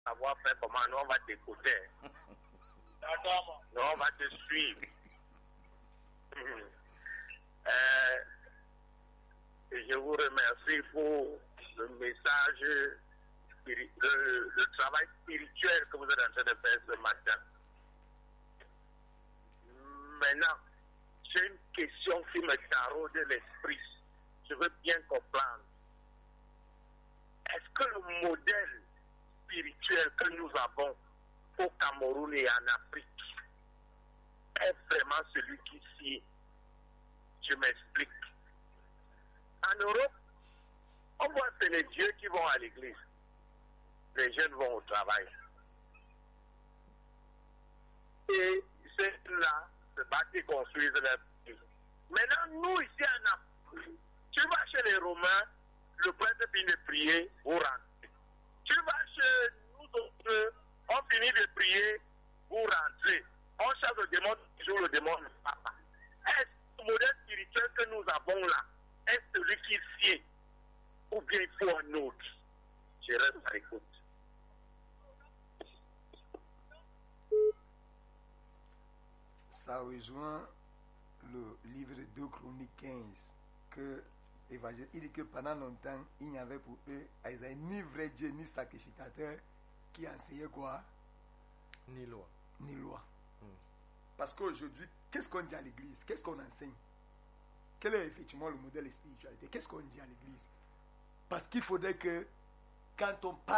savoir faire comment, nous on va t'écouter. Nous on va te suivre. Et je vous remercie pour le message, le travail spirituel que vous êtes en train de faire ce matin. Maintenant, j'ai une question qui me taraude l'esprit. Je veux bien comprendre. Est-ce que le modèle spirituel que nous avons au Cameroun et en Afrique est vraiment celui qui sied? Je m'explique. En Europe, on voit que c'est les vieux qui vont à l'église. Les jeunes vont au travail. Et ceux-là se battent et construisent leur vie. Maintenant, nous, ici en Afrique, tu vas chez les Romains, le prêtre finit de prier, vous rentrez. Tu vas chez nous autres, on finit de prier, vous rentrez. On chasse le démon, toujours le démon ne part pas. Est-ce que le modèle spirituel que nous avons là est celui qui sied? Ou bien il faut un autre? Je reste à l'écoute. Ça rejoint le livre de 2 Chroniques 15 que l'évangile, il dit que pendant longtemps, il n'y avait pour eux ni vrai Dieu, ni sacrificateur qui enseignait quoi? Ni loi. Ni loi. Parce qu'aujourd'hui, qu'est-ce qu'on dit à l'église? Qu'est-ce qu'on enseigne? Quel est effectivement le modèle de spiritualité? Qu'est-ce qu'on dit à l'église? Parce qu'il faudrait que quand on parle